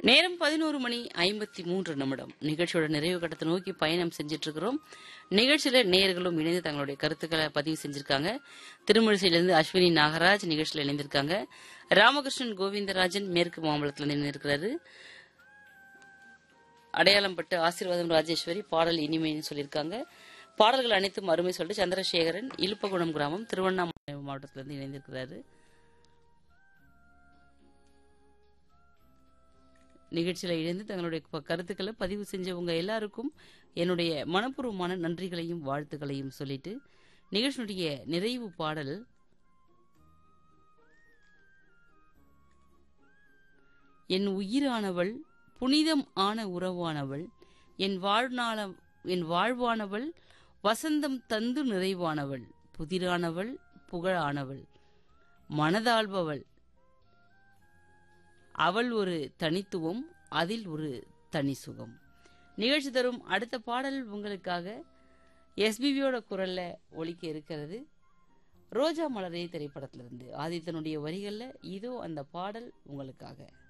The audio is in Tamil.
நேரம் 11:53 நிகழ்ச்சியோட நிறைவு கட்டத்தை நோக்கி பயணம் செஞ்சிட்டு இருக்கிறோம். நிகழ்ச்சியில நேயர்களும் இணைந்து தங்களுடைய கருத்துக்களை பதிவு செஞ்சிருக்காங்க. திருமழிசையிலிருந்து அஸ்வினி நாகராஜ் நிகழ்ச்சியில இணைந்திருக்காங்க. ராமகிருஷ்ணன் கோவிந்தராஜன் மேற்கு மாம்பலத்தில் இணைந்திருக்கிறாரு. அடையாளம் பட்டு ஆசீர்வாதம் ராஜேஸ்வரி பாடல் இனிமைன்னு சொல்லியிருக்காங்க. பாடல்கள் அனைத்தும் அருமை சொல்லிட்டு சந்திரசேகரன் இலுப்பகுணம் கிராமம் திருவண்ணாமலை மாவட்டத்திலிருந்து இணைந்திருக்கிறாரு. நிகழ்ச்சியில இணைந்து தங்களுடைய கருத்துக்களை பதிவு செஞ்சவங்க எல்லாருக்கும் என்னுடைய மனப்பூர்வமான நன்றிகளையும் வாழ்த்துக்களையும் சொல்லிட்டு நிகழ்ச்சியுடைய நிறைவு பாடல் என் உயிரானவள் புனிதம் ஆன உறவானவள் என் வாழ்வானவள் வசந்தம் தந்து நிறைவானவள் புதிரானவள் புகழானவள் மனதாள்பவள் அவள் ஒரு தனித்துவம் அதில் ஒரு தனி சுகம். நிகழ்ச்சி தரும் அடுத்த பாடல் உங்களுக்காக எஸ்பிபியோட குரல்ல ஒலிக்க இருக்கிறது. ரோஜா மலரே திரைப்படத்திலிருந்து ஆதித்தனுடைய வரிகள்ல இதோ அந்த பாடல் உங்களுக்காக.